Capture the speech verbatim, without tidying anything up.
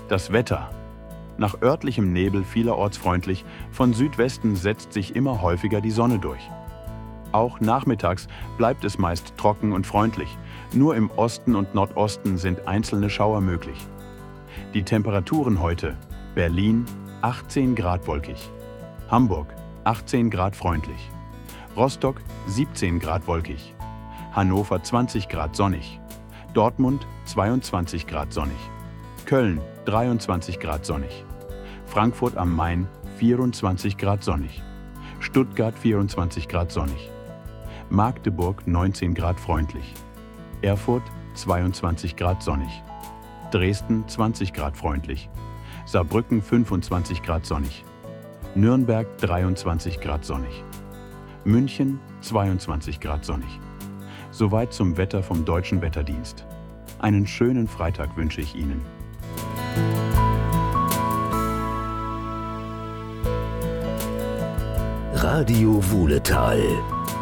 Das Wetter. Nach örtlichem Nebel vielerorts freundlich, von Südwesten setzt sich immer häufiger die Sonne durch. Auch nachmittags bleibt es meist trocken und freundlich. Nur im Osten und Nordosten sind einzelne Schauer möglich. Die Temperaturen heute: Berlin achtzehn Grad wolkig, Hamburg achtzehn Grad freundlich, Rostock siebzehn Grad wolkig, Hannover zwanzig Grad sonnig, Dortmund zweiundzwanzig Grad sonnig, Köln dreiundzwanzig Grad sonnig, Frankfurt am Main vierundzwanzig Grad sonnig, Stuttgart vierundzwanzig Grad sonnig, Magdeburg neunzehn Grad freundlich, Erfurt zweiundzwanzig Grad sonnig, Dresden zwanzig Grad freundlich, Saarbrücken fünfundzwanzig Grad sonnig, Nürnberg dreiundzwanzig Grad sonnig, München zweiundzwanzig Grad sonnig. Soweit zum Wetter vom Deutschen Wetterdienst. Einen schönen Freitag wünsche ich Ihnen. Radio Wuhletal.